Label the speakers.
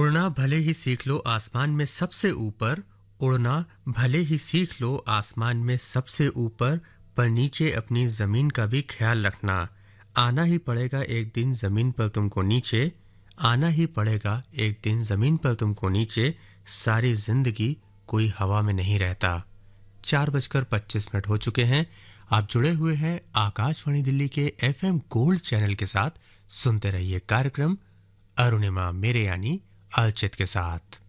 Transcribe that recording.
Speaker 1: उड़ना भले ही सीख लो आसमान में सबसे ऊपर, उड़ना भले ही सीख लो आसमान में सबसे ऊपर, पर नीचे अपनी जमीन का भी ख्याल रखना। आना ही पड़ेगा एक दिन जमीन पर तुमको नीचे, आना ही पड़ेगा एक दिन जमीन पर तुमको नीचे, सारी जिंदगी कोई हवा में नहीं रहता। 4:25 हो चुके हैं। आप जुड़े हुए हैं आकाशवाणी दिल्ली के एफएम गोल्ड चैनल के साथ। सुनते रहिए कार्यक्रम अरुणिमा मेरे यानी अलचित के साथ।